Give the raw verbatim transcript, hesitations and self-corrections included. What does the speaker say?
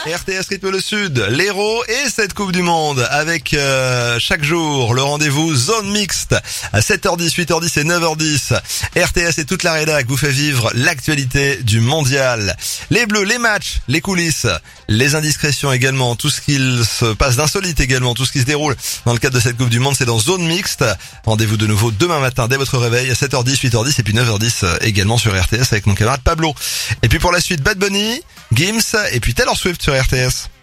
R T S Rythme le Sud, l'Hérault et cette Coupe du Monde avec euh, chaque jour le rendez-vous zone mixte à sept heures dix, huit heures dix et neuf heures dix. R T S et toute la rédac vous fait vivre l'actualité du mondial. Les bleus, les matchs, les coulisses, les indiscrétions également, tout ce qu'il se passe d'insolite également, tout ce qui se déroule dans le cadre de cette Coupe du Monde, c'est dans zone mixte. Rendez-vous de nouveau demain matin dès votre réveil à sept heures dix, huit heures dix et puis neuf heures dix également sur R T S avec mon camarade Pablo. Et puis pour la suite, Bad Bunny, Gims et puis Taylor Swift sur R T S.